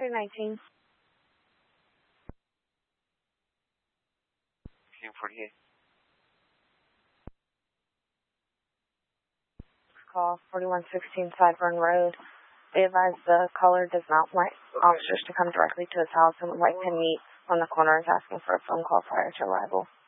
319. 48. Call 4116 Sideburn Road. Be advised the caller does not want officers to come directly to his house and would like to meet on the corner is asking for a phone call prior to arrival.